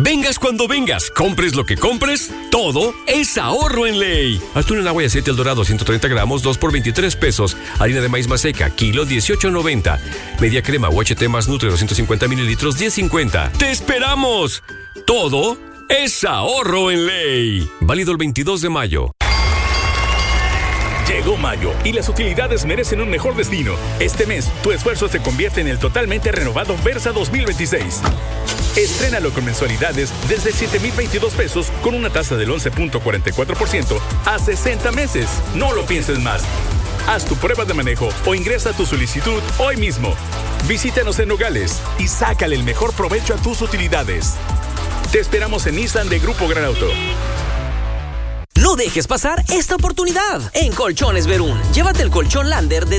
Vengas cuando vengas, compres lo que compres, todo es ahorro en Ley. Atún en agua y aceite El Dorado 130 gramos, 2 por 23 pesos. Harina de maíz Maseca, kilo 18.90. Media crema UHT más Nutre 250 mililitros, 10.50. ¡Te esperamos! Todo es ahorro en Ley. Válido el 22 de mayo. Llegó mayo y las utilidades merecen un mejor destino. Este mes, tu esfuerzo se convierte en el totalmente renovado Versa 2026. Estrénalo con mensualidades desde 7,022 pesos con una tasa del 11.44% a 60 meses. No lo pienses más. Haz tu prueba de manejo o ingresa tu solicitud hoy mismo. Visítanos en Nogales y sácale el mejor provecho a tus utilidades. Te esperamos en Nissan de Grupo Gran Auto. No dejes pasar esta oportunidad. En Colchones Verún, llévate el colchón Lander de